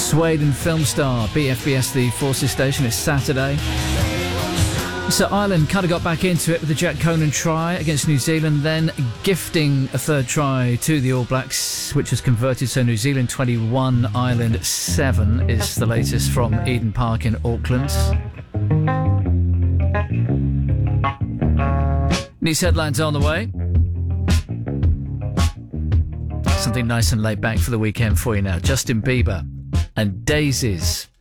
Sweden film star, BFBS, the Forces Station, is Saturday. So Ireland kind of got back into it with the Jack Conan try against New Zealand, then gifting a third try to the All Blacks, which was converted. So New Zealand 21, Ireland 7 is the latest from Eden Park in Auckland. News headlines on the way. Something nice and laid back for the weekend for you now. Justin Bieber and Daisies.